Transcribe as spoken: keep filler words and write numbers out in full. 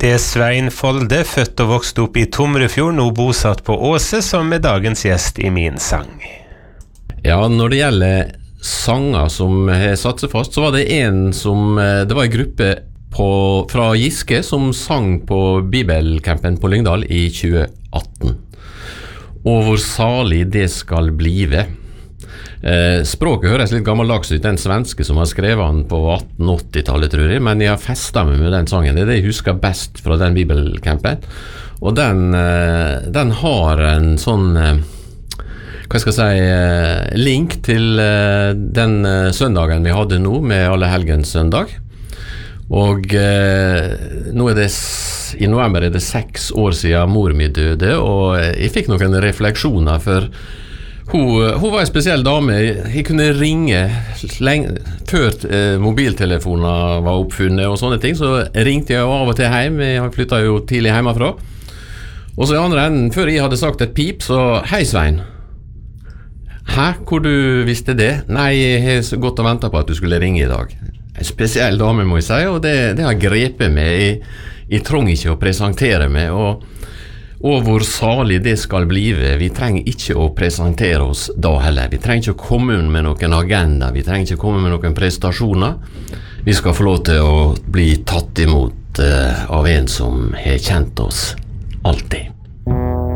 Det er Svein Folde, født og vokst opp i Tomrefjord, nå bosatt på Åse, som er dagens gjest i min sang. Ja, når det gjelder sanger som har satt seg fast, så var det en som, det var en gruppe på, fra Giske som sang på Bibelcampen på Lyngdal i tjue atten. Og hvor salig det skal blive. Eh, språket høres litt gammeldags ut, den svenske som har skrevet den på atten åtti-tallet, tror jeg, men jeg har festet meg med den sangen. Det er det jeg husker best fra den Bibelcampen. Og den, eh, den har en sånn, eh, hva skal jeg si, eh, link til eh, den eh, søndagen vi hadde nå, med Allehelgens søndag. Og eh, nå er det, i november er det seks år siden mor mi døde, og jeg fikk noen refleksjoner, for Hun, hun var en spesiell dame. Jeg kunne ringe lenge, før eh, mobiltelefoner var oppfunnet og sånne ting, så ringte jeg av og til hjem. Jeg flyttet jo tidlig hjemmefra. Og så i andre enden, før jeg hadde sagt et pip, så hei Svein. Hæ, hvor du visste det? Nei, jeg har så godt å vente på at du skulle ringe i dag. En spesiell dame, må jeg si, og det, det har grepet meg. Jeg, jeg trenger ikke å presentere meg, og Og hvor salig det skal blive. Vi trenger ikke å presentere oss da heller. Vi trenger ikke å komme med noen agenda. Vi trenger ikke å komme med noen prestasjoner. Vi skal få lov til å bli tatt imot uh, av en som har kjent oss alltid.